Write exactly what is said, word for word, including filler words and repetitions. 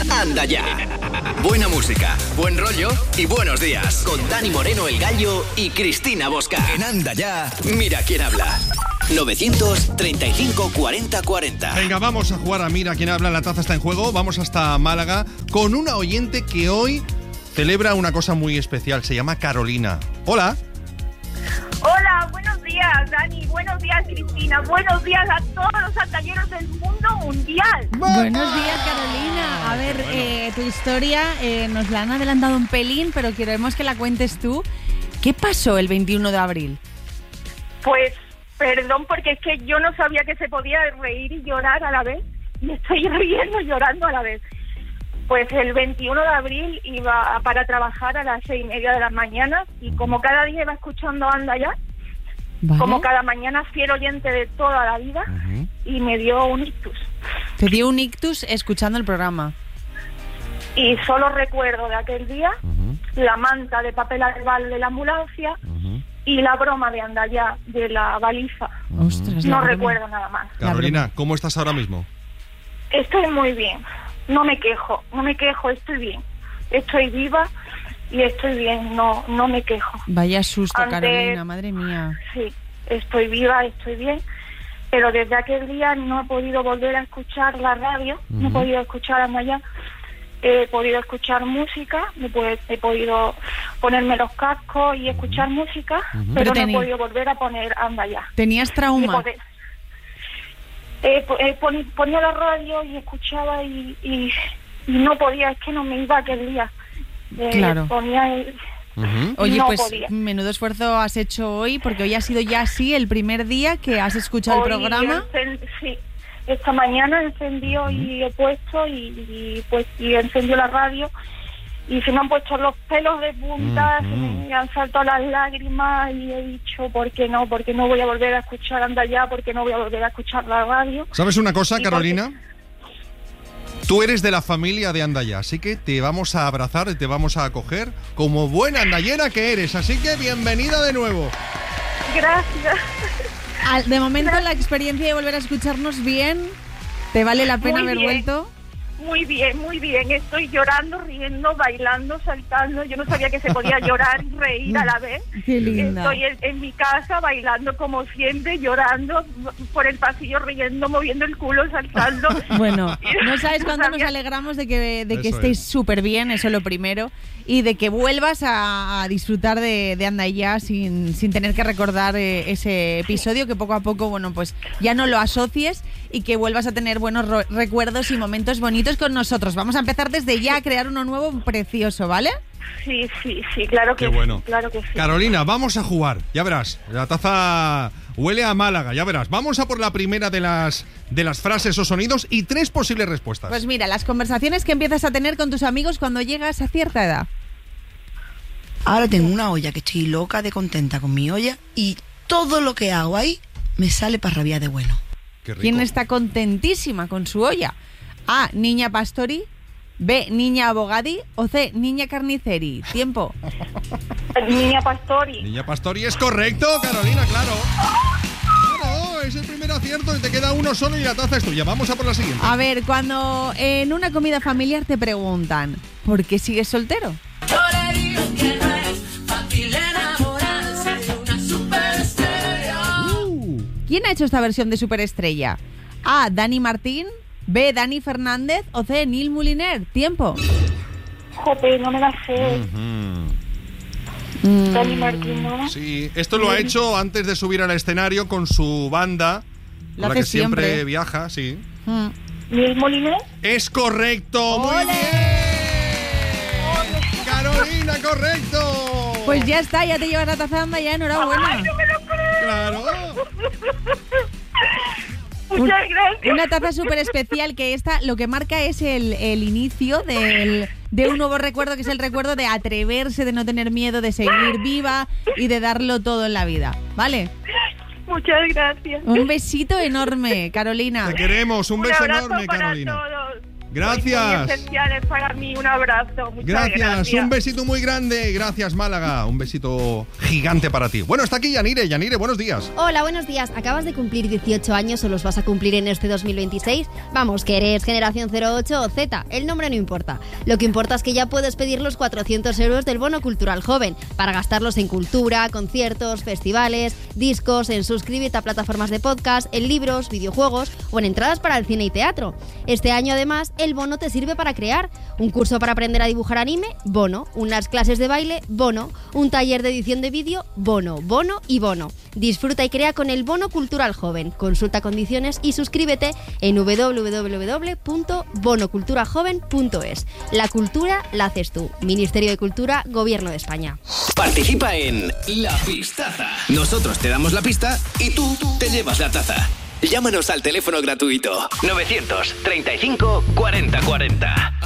Anda Ya. Buena música, buen rollo y buenos días. Con Dani Moreno, El Gallo y Cristina Bosca. En Anda Ya, mira quién habla. novecientos treinta y cinco cuarenta cuarenta. Venga, vamos a jugar a Mira quién habla. La taza está en juego. Vamos hasta Málaga con una oyente que hoy celebra una cosa muy especial. Se llama Carolina. Hola. Hola, buenos días, Dani. Buenos días, Cristina. Buenos días a todos los andalleros del mundo mundial. Buenos días, Carolina. A ver, bueno. eh, tu historia eh, nos la han adelantado un pelín, pero queremos que la cuentes tú. ¿Qué pasó el veintiuno de abril? Pues, perdón, porque es que yo no sabía que se podía reír y llorar a la vez. Y estoy riendo y llorando a la vez. Pues el veintiuno de abril iba para trabajar a las seis y media de la mañana y como cada día iba escuchando Anda Ya, ¿vale? Como cada mañana fiel oyente de toda la vida, uh-huh. Y me dio un ictus. ¿Te dio un ictus escuchando el programa? Y solo recuerdo de aquel día uh-huh. la manta de papel albal de la ambulancia uh-huh. y la broma de Anda Ya de la baliza. Uh-huh. Ostras, no recuerdo nada más. Carolina, ¿cómo estás ahora mismo? Estoy muy bien. No me quejo, no me quejo, estoy bien. Estoy viva y estoy bien, no no me quejo. Vaya susto, Antes, Carolina, madre mía. Sí, estoy viva, estoy bien, pero desde aquel día no he podido volver a escuchar la radio, uh-huh. no he podido escuchar Anda Ya, he podido escuchar música, me puede, he podido ponerme los cascos y escuchar uh-huh. música, uh-huh. pero, pero no tení... he podido volver a poner Anda Ya. ¿Tenías trauma? Eh, eh, pon, ponía la radio y escuchaba y, y, y no podía, es que no me iba aquel día. Eh, claro. Ponía el, uh-huh. Oye, no pues podía. Menudo esfuerzo has hecho hoy, porque hoy ha sido ya así el primer día que has escuchado hoy el programa. Encend, sí, esta mañana encendió uh-huh. y he puesto y, y pues y encendió la radio. Y se me han puesto los pelos de punta, uh-huh. se me han saltado las lágrimas y he dicho, ¿por qué no? Porque no voy a volver a escuchar Anda Ya, porque no voy a volver a escuchar la radio. ¿Sabes una cosa, Carolina? Porque... Tú eres de la familia de Anda Ya, así que te vamos a abrazar y te vamos a acoger como buena andallera que eres. Así que bienvenida de nuevo. Gracias. De momento, Gracias. La experiencia de volver a escucharnos bien, ¿te vale la pena Muy haber bien. vuelto? Muy bien, muy bien. Estoy llorando, riendo, bailando, saltando. Yo no sabía que se podía llorar y reír a la vez. Qué linda. Estoy en, en mi casa bailando como siempre, llorando por el pasillo, riendo, moviendo el culo, saltando. Bueno, no sabes cuánto nos alegramos de que, de que estéis súper bien, eso es lo primero. Y de que vuelvas a, a disfrutar de, de Anda Ya sin, sin tener que recordar eh, ese episodio, que poco a poco, bueno, pues ya no lo asocies y que vuelvas a tener buenos ro- recuerdos y momentos bonitos con nosotros. Vamos a empezar desde ya a crear uno nuevo precioso, ¿vale? Sí, sí, sí, claro que Qué bueno. sí, claro que sí. Carolina, vamos a jugar, ya verás. La taza huele a Málaga, ya verás. Vamos a por la primera de las, de las frases o sonidos y tres posibles respuestas. Pues mira, las conversaciones que empiezas a tener con tus amigos cuando llegas a cierta edad. Ahora tengo una olla que estoy loca de contenta con mi olla y todo lo que hago ahí me sale para rabiar de bueno. Qué rico. ¿Quién está contentísima con su olla? A, niña pastori. B, niña abogadi. O C, niña carniceri. Tiempo. Niña pastori. Niña pastori es correcto, Carolina, claro. Claro, es el primer acierto y te queda uno solo y la taza es tuya. Vamos a por la siguiente. A ver, cuando en una comida familiar te preguntan ¿por qué sigues soltero? Yo le digo que no es fácil enamorarse de una superestrella. Uh. ¿Quién ha hecho esta versión de Superestrella? A, Dani Martín. B, Dani Fernández. O C, Neil Moliner. Tiempo. Jope, no me la sé. Uh-huh. Mm. Dani Martín, ¿no? Sí, esto lo ha hecho antes de subir al escenario con su banda, con la que siempre. siempre viaja, sí. Mm. ¿Neil Moliner? Es correcto, ¡Ole! muy bien. Carolina, correcto. Pues ya está, ya te llevas la taza de Anda Ya, enhorabuena. ¡Ay, no me lo creo! Claro. Muchas gracias. Una taza súper especial que esta lo que marca es el, el inicio del, de un nuevo recuerdo, que es el recuerdo de atreverse, de no tener miedo, de seguir viva y de darlo todo en la vida, ¿vale? Muchas gracias. Un besito enorme, Carolina. Te queremos, un, Un beso abrazo enorme, para Carolina. todos. Gracias. Muy especiales para mí, un abrazo. Muchas Gracias. gracias. Un besito muy grande. Gracias, Málaga. Un besito gigante para ti. Bueno, está aquí Yanire. Yanire, buenos días. Hola, buenos días. ¿Acabas de cumplir dieciocho años o los vas a cumplir en este dos mil veintiséis? Vamos, que eres generación cero ocho o Z. El nombre no importa. Lo que importa es que ya puedes pedir los cuatrocientos euros del Bono Cultural Joven para gastarlos en cultura, conciertos, festivales, discos, en suscríbete a plataformas de podcast, en libros, videojuegos o en entradas para el cine y teatro. Este año, además, el bono te sirve para crear un curso para aprender a dibujar anime, bono, unas clases de baile, bono, un taller de edición de vídeo, bono, bono y bono. Disfruta y crea con el Bono Cultural Joven. Consulta condiciones y suscríbete en doble u doble u doble u punto bono cultura joven punto es. La cultura la haces tú. Ministerio de Cultura, Gobierno de España. Participa en La Pistaza. Nosotros te damos la pista y tú te llevas la taza. Llámanos al teléfono gratuito novecientos treinta y cinco cuarenta cuarenta.